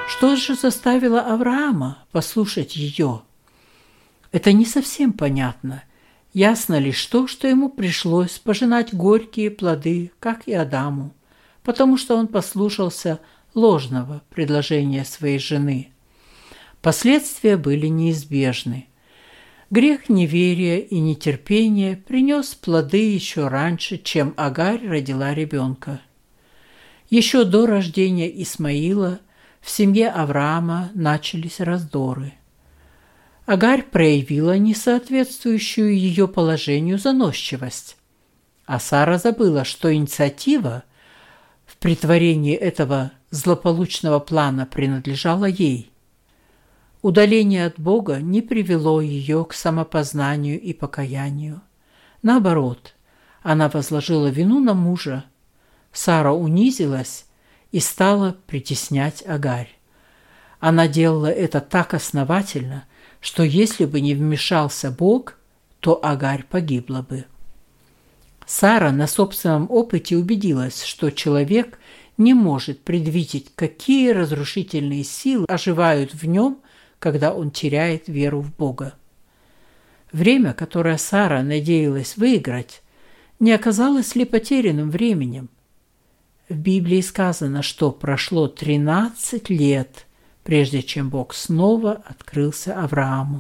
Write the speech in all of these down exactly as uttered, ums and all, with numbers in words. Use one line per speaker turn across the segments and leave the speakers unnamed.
Что же заставило Авраама послушать ее? Это не совсем понятно. Ясно лишь то, что ему пришлось пожинать горькие плоды, как и Адаму, потому что он послушался ложного предложения своей жены. Последствия были неизбежны. Грех неверия и нетерпения принес плоды еще раньше, чем Агарь родила ребенка. Еще до рождения Исмаила в семье Авраама начались раздоры. Агарь проявила несоответствующую ее положению заносчивость, а Сара забыла, что инициатива в претворении этого злополучного плана принадлежала ей. Удаление от Бога не привело ее к самопознанию и покаянию. Наоборот, она возложила вину на мужа. Сара унизилась и стала притеснять Агарь. Она делала это так основательно, что если бы не вмешался Бог, то Агарь погибла бы. Сара на собственном опыте убедилась, что человек не может предвидеть, какие разрушительные силы оживают в нем, когда он теряет веру в Бога. Время, которое Сара надеялась выиграть, не оказалось ли потерянным временем? В Библии сказано, что прошло тринадцать лет, прежде чем Бог снова открылся Аврааму.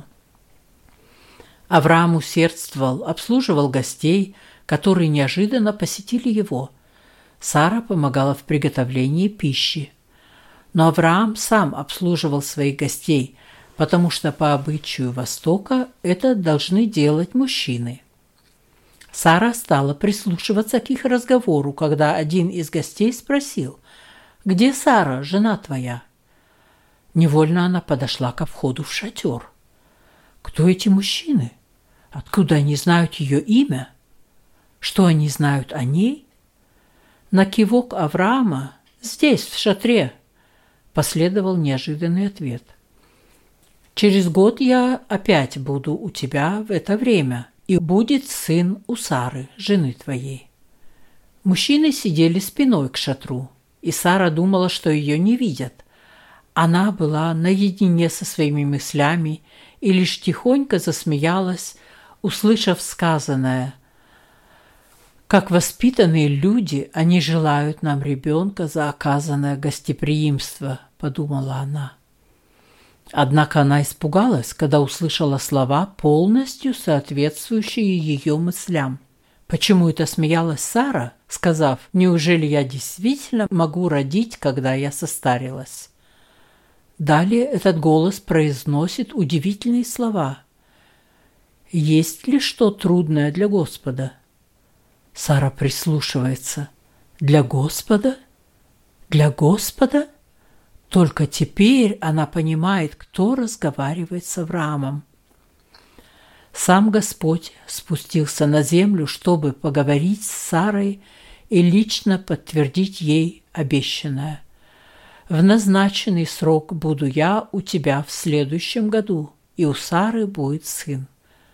Авраам усердствовал, обслуживал гостей, которые неожиданно посетили его. Сара помогала в приготовлении пищи. Но Авраам сам обслуживал своих гостей, потому что по обычаю Востока это должны делать мужчины. Сара стала прислушиваться к их разговору, когда один из гостей спросил: «Где Сара, жена твоя?» Невольно она подошла ко входу в шатер. Кто эти мужчины? Откуда они знают ее имя? Что они знают о ней? На кивок Авраама «Здесь, в шатре», последовал неожиданный ответ. «Через год я опять буду у тебя в это время, и будет сын у Сары, жены твоей». Мужчины сидели спиной к шатру, и Сара думала, что ее не видят. Она была наедине со своими мыслями и лишь тихонько засмеялась, услышав сказанное: «Как воспитанные люди, они желают нам ребенка за оказанное гостеприимство», — подумала она. Однако она испугалась, когда услышала слова, полностью соответствующие ее мыслям. Почему это смеялась Сара, сказав: «Неужели я действительно могу родить, когда я состарилась?» Далее этот голос произносит удивительные слова. «Есть ли что трудное для Господа?» Сара прислушивается. «Для Господа? Для Господа?» Только теперь она понимает, кто разговаривает с Авраамом. Сам Господь спустился на землю, чтобы поговорить с Сарой и лично подтвердить ей обещанное. «В назначенный срок буду я у тебя в следующем году, и у Сары будет сын».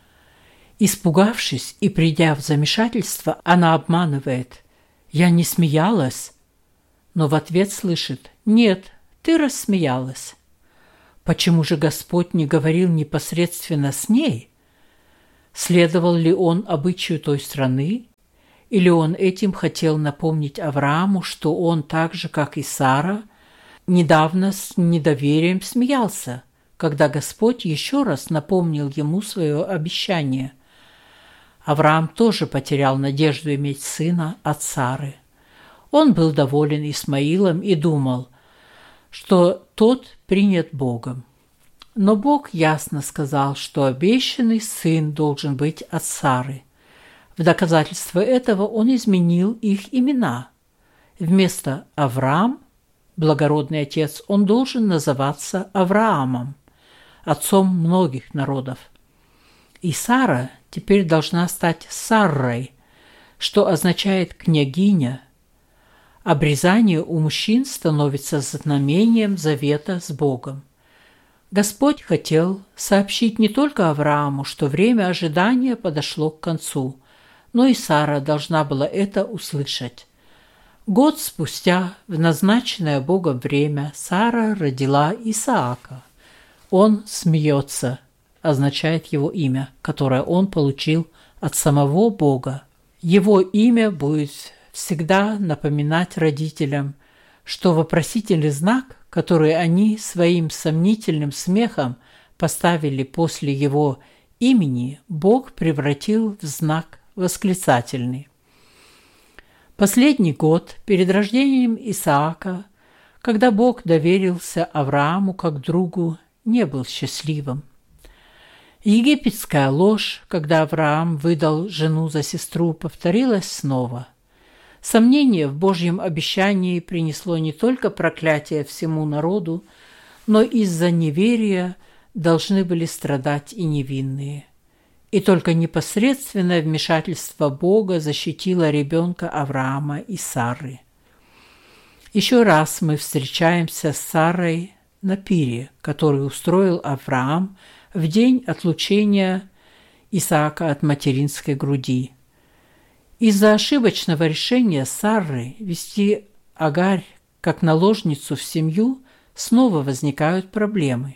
Испугавшись и придя в замешательство, она обманывает: «Я не смеялась», но в ответ слышит: «Нет, ты рассмеялась». Почему же Господь не говорил непосредственно с ней? Следовал ли он обычаю той страны? Или он этим хотел напомнить Аврааму, что он так же, как и Сара, недавно с недоверием смеялся, когда Господь еще раз напомнил ему свое обещание? Авраам тоже потерял надежду иметь сына от Сары. Он был доволен Исмаилом и думал, что тот принят Богом. Но Бог ясно сказал, что обещанный сын должен быть от Сары. В доказательство этого он изменил их имена. Вместо Авраам, благородный отец, он должен называться Авраамом, отцом многих народов. И Сара теперь должна стать Саррой, что означает «княгиня». Обрезание у мужчин становится знамением завета с Богом. Господь хотел сообщить не только Аврааму, что время ожидания подошло к концу, но и Сара должна была это услышать. Год спустя, в назначенное Богом время, Сара родила Исаака. Он смеется, означает его имя, которое он получил от самого Бога. Его имя будет всегда напоминать родителям, что вопросительный знак, который они своим сомнительным смехом поставили после его имени, Бог превратил в знак восклицательный. Последний год перед рождением Исаака, когда Бог доверился Аврааму как другу, не был счастливым. Египетская ложь, когда Авраам выдал жену за сестру, повторилась снова. Сомнение в Божьем обещании принесло не только проклятие всему народу, но из-за неверия должны были страдать и невинные. И только непосредственное вмешательство Бога защитило ребенка Авраама и Сары. Еще раз мы встречаемся с Сарой на пире, который устроил Авраам в день отлучения Исаака от материнской груди. Из-за ошибочного решения Сары вести Агарь как наложницу в семью снова возникают проблемы.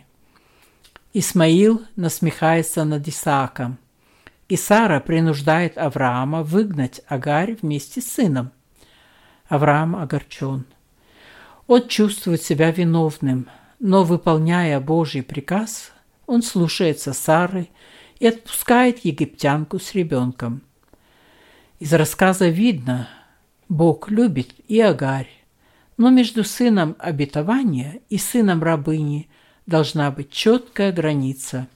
Исмаил насмехается над Исааком, и Сара принуждает Авраама выгнать Агарь вместе с сыном. Авраам огорчен. Он чувствует себя виновным, но, выполняя Божий приказ, он слушается Сары и отпускает египтянку с ребенком. Из рассказа видно, Бог любит и Агарь, но между сыном обетования и сыном рабыни должна быть четкая граница.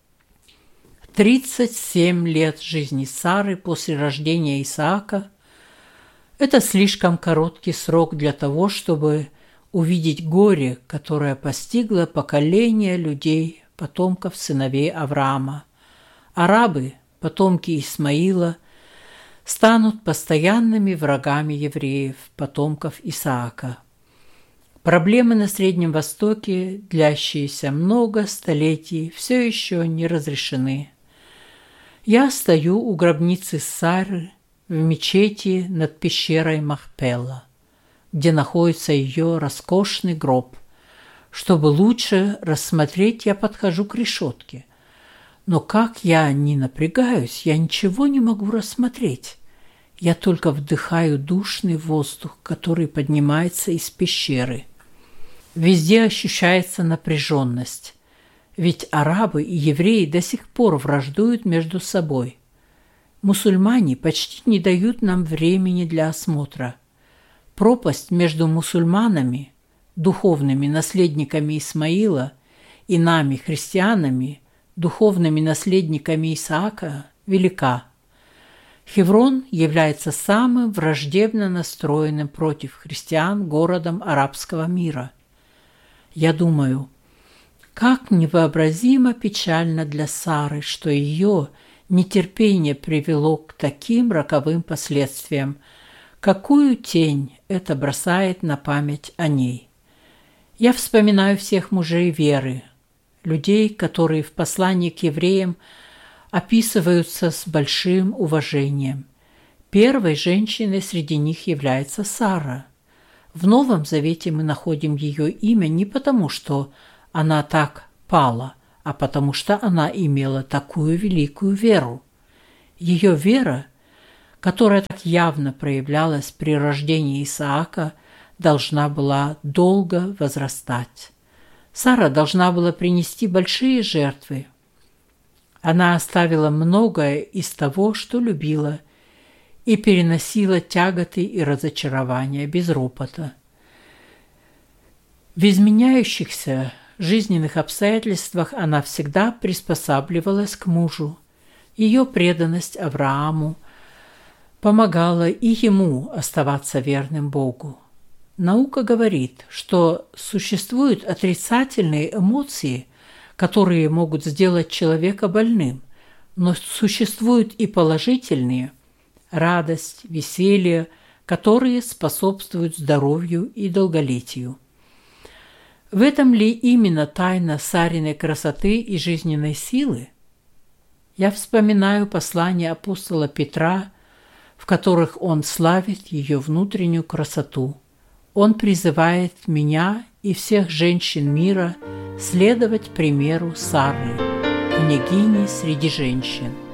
тридцать семь лет жизни Сары после рождения Исаака – это слишком короткий срок для того, чтобы увидеть горе, которое постигло поколение людей, потомков сыновей Авраама. Арабы, потомки Исмаила, станут постоянными врагами евреев, потомков Исаака. Проблемы на Среднем Востоке, длящиеся много столетий, все еще не разрешены. Я стою у гробницы Сары в мечети над пещерой Махпела, где находится ее роскошный гроб. Чтобы лучше рассмотреть, я подхожу к решетке. Но как я ни напрягаюсь, я ничего не могу рассмотреть. Я только вдыхаю душный воздух, который поднимается из пещеры. Везде ощущается напряженность, ведь арабы и евреи до сих пор враждуют между собой. Мусульмане почти не дают нам времени для осмотра. Пропасть между мусульманами, духовными наследниками Исмаила, и нами, христианами, духовными наследниками Исаака, велика. Хеврон является самым враждебно настроенным против христиан городом арабского мира. Я думаю, как невообразимо печально для Сары, что ее нетерпение привело к таким роковым последствиям. Какую тень это бросает на память о ней? Я вспоминаю всех мужей веры, людей, которые в послании к евреям описываются с большим уважением. Первой женщиной среди них является Сара. В Новом Завете мы находим ее имя не потому, что она так пала, а потому что она имела такую великую веру. Ее вера, которая так явно проявлялась при рождении Исаака, должна была долго возрастать. Сара должна была принести большие жертвы. Она оставила многое из того, что любила, и переносила тяготы и разочарования без ропота. В изменяющихся жизненных обстоятельствах она всегда приспосабливалась к мужу. Ее преданность Аврааму помогала и ему оставаться верным Богу. Наука говорит, что существуют отрицательные эмоции, которые могут сделать человека больным, но существуют и положительные – радость, веселье, которые способствуют здоровью и долголетию. В этом ли именно тайна Сариной красоты и жизненной силы? Я вспоминаю послание апостола Петра, в в которых он славит ее внутреннюю красоту. Он призывает меня и всех женщин мира следовать примеру Сары, княгини среди женщин.